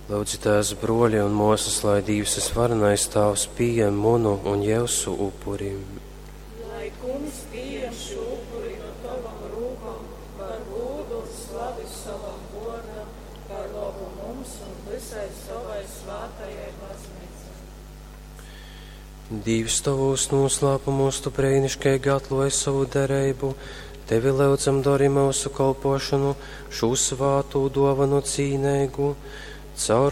Lūdzu, tās broļi un mūsas, lai Dievs varenais tavs pieņem munu un Jēzu upurim. Lai kungs pieņem šo upuri no tavam rūkam, par godu un slavi savam godam, par labu mums un visai savai svātajai baznīcai. Dievs tavos noslēpumos tu brīniškai gatavoji savu derību, tevi lūdzam dari mūsu kalpošanu, šo svātu dāvanu cīnīgu, caur